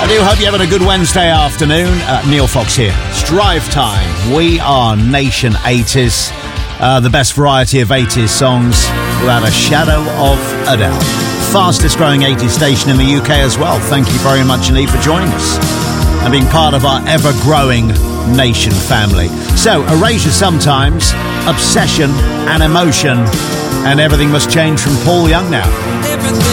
I do hope you're having a good Wednesday afternoon. Neil Fox here. Strive Time. We are Nation 80s. The best variety of 80s songs without a shadow of a doubt. Fastest growing 80s station in the UK as well. Thank you very much indeed for joining us and being part of our ever-growing Nation family. So, erasure sometimes, obsession and emotion, and everything must change from Paul Young now. Everything